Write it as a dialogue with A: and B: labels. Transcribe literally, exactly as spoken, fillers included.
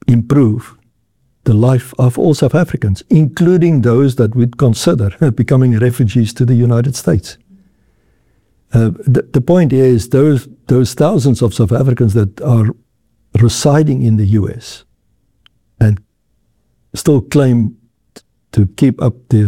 A: improve the life of all South Africans, including those that would consider becoming refugees to the United States. Uh, the, the point is, those, those thousands of South Africans that are residing in the U S and still claim to keep up their